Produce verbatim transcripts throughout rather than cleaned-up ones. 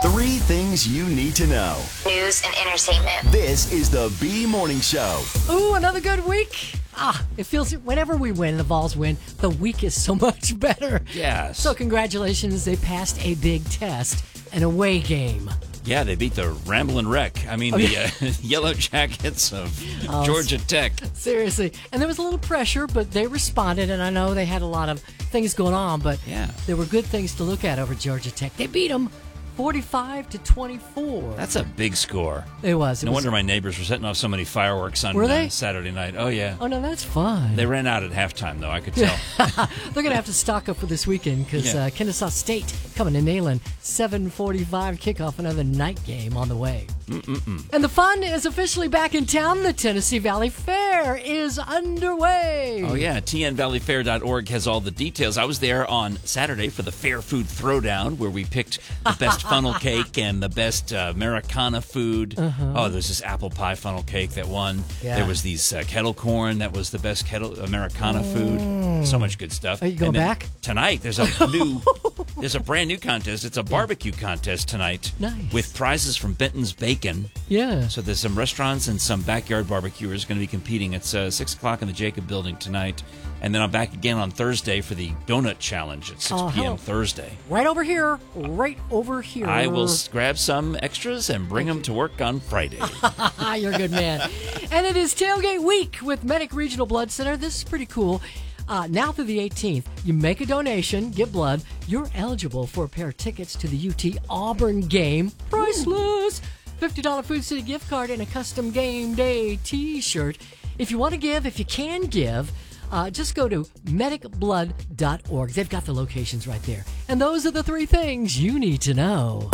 Three things you need to know. News and entertainment. This is the B Morning Show. Ooh, another good week. Ah, it feels, whenever we win, the Vols win, the week is so much better. Yes. So congratulations, they passed a big test, an away game. Yeah, they beat the Ramblin' Wreck. I mean, Oh, the yeah. uh, Yellow Jackets of Oh, Georgia Tech. Seriously. And there was a little pressure, but they responded, and I know they had a lot of things going on, but Yeah. there were good things to look at over Georgia Tech. They beat them forty-five to twenty-four. That's a big score. It was. It No was, wonder my neighbors were setting off so many fireworks on Were they? uh, Saturday night. Oh, yeah. Oh, no, that's fun. They ran out at halftime, though, I could tell. They're going to have to stock up for this weekend because Yeah. uh, Kennesaw State coming to Neyland. seven forty-five kickoff, another night game on the way. Mm-mm-mm. And the fun is officially back in town. The Tennessee Valley Fair is underway. Oh, yeah. T N valley fair dot org has all the details. I was there on Saturday for the Fair Food Throwdown, where we picked the best funnel cake and the best uh, Americana food. Uh-huh. Oh, there's this apple pie funnel cake that won. Yeah. There was these uh, kettle corn that was the best kettle Americana food. So much good stuff. Are you going And then back? Tonight, there's a new, there's a brand new contest. It's a barbecue contest tonight. Nice. With prizes from Benton's Bacon. Yeah. So there's some restaurants and some backyard barbecuers going to be competing. It's uh, six o'clock in the Jacob Building tonight. And then I'm back again on Thursday for the Donut Challenge at six Oh, p.m. hello. Thursday. Right over here. Right over here. I will s- grab some extras and bring them to work on Friday. You're a good man. And it is Tailgate Week with Medic Regional Blood Center. This is pretty cool. Uh, now through the eighteenth, you make a donation, get blood, you're eligible for a pair of tickets to the U T Auburn game. Priceless! fifty dollars Food City gift card and a custom game day t-shirt. If you want to give, if you can give, uh, just go to medic blood dot org. They've got the locations right there. And those are the three things you need to know.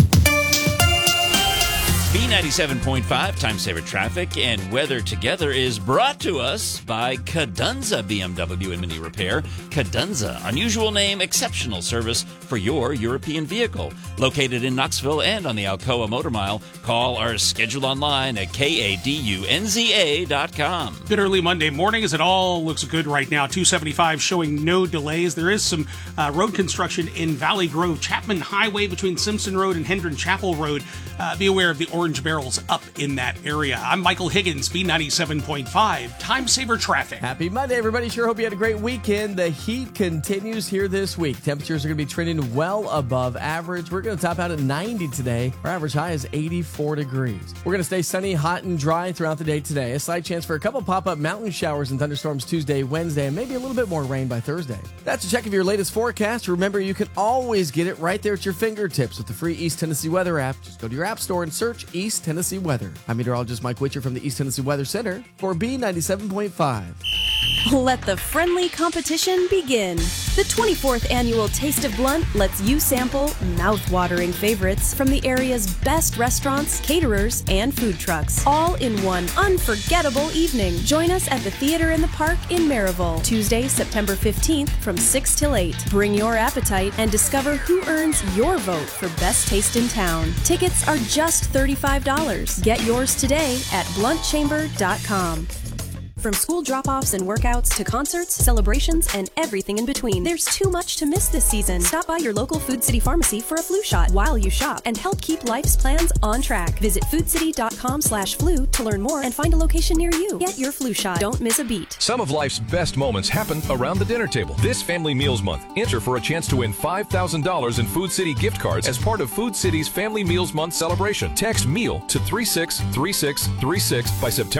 B ninety-seven point five, Time Saver Traffic and Weather Together is brought to us by Cadunza B M W and Mini Repair. Cadunza, unusual name, exceptional service for your European vehicle. Located in Knoxville and on the Alcoa Motor Mile, call or schedule online at K A D U N Z A dot com. Good early Monday morning as it all looks good right now. two seventy-five showing no delays. There is some uh, road construction in Valley Grove. Chapman Highway between Simpson Road and Hendron Chapel Road. Uh, be aware of the orange barrels up in that area. I'm Michael Higgins, B ninety-seven point five, Time Saver Traffic. Happy Monday, everybody. Sure hope you had a great weekend. The heat continues here this week. Temperatures are going to be trending well above average. We're going to top out at ninety today. Our average high is eighty-four degrees. We're going to stay sunny, hot, and dry throughout the day today. A slight chance for a couple pop-up mountain showers and thunderstorms Tuesday, Wednesday, and maybe a little bit more rain by Thursday. That's a check of your latest forecast. Remember, you can always get it right there at your fingertips with the free East Tennessee Weather app. Just go to your app store and search East Tennessee Weather. I'm meteorologist Mike Witcher from the East Tennessee Weather Center for B ninety-seven point five. Let the friendly competition begin. The twenty-fourth annual Taste of Blount lets you sample mouth-watering favorites from the area's best restaurants, caterers, and food trucks, all in one unforgettable evening. Join us at the Theater in the Park in Maryville, Tuesday, September fifteenth from six till eight. Bring your appetite and discover who earns your vote for best taste in town. Tickets are just thirty-five dollars. Get yours today at blunt chamber dot com. From school drop-offs and workouts to concerts, celebrations, and everything in between, there's too much to miss this season. Stop by your local Food City pharmacy for a flu shot while you shop and help keep life's plans on track. Visit food city dot com slash flu to learn more and find a location near you. Get your flu shot. Don't miss a beat. Some of life's best moments happen around the dinner table. This Family Meals Month, enter for a chance to win five thousand dollars in Food City gift cards as part of Food City's Family Meals Month celebration. Text MEAL to three six three six three six by September